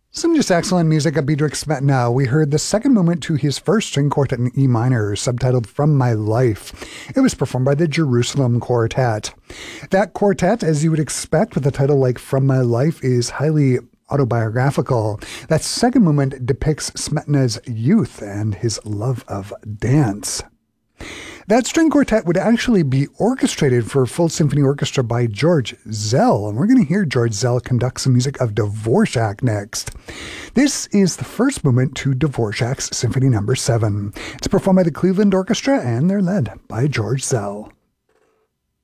Some just excellent music of Bedřich Smetana. We heard the second movement to his first string quartet in E minor, subtitled From My Life. It was performed by the Jerusalem Quartet. That quartet, as you would expect with a title like From My Life, is highly autobiographical. That second movement depicts Smetana's youth and his love of dance. That string quartet would actually be orchestrated for full symphony orchestra by George Szell, and we're going to hear George Szell conduct some music of Dvorak next. This is the first movement to Dvorak's Symphony No. 7. It's performed by the Cleveland Orchestra, and they're led by George Szell.